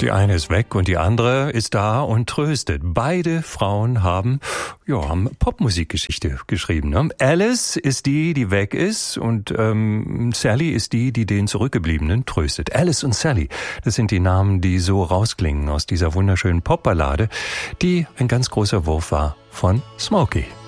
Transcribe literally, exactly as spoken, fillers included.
Die eine ist weg und die andere ist da und tröstet. Beide Frauen haben, ja, haben Popmusikgeschichte geschrieben. Ne? Alice ist die, die weg ist, und ähm, Sally ist die, die den Zurückgebliebenen tröstet. Alice und Sally, das sind die Namen, die so rausklingen aus dieser wunderschönen Popballade, die ein ganz großer Wurf war von Smokey.